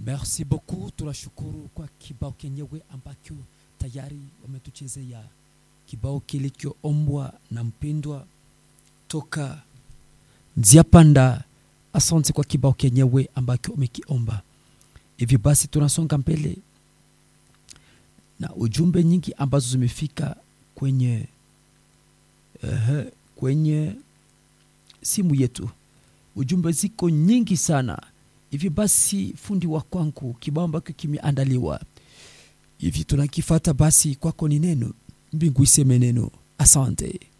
Merci beaucoup, tunashukuru kwa kibao kenyewe ambacho tayari wametuchezea, kibao kilichoombwa na mpendwa toka Nziapanda. Asante kwa kibao kenyewe ambacho umekiomba. Hivi basi tunasonga mbele na ujumbe nyingi ambazo zimefika kwenye simu yetu. Ujumbe ziko nyingi sana. Hivi basi fundi wa kwangu, kibao ambacho kimeandaliwa hivi tunakifata, basi kwako ni neno, mbingu iseme neno. Asante.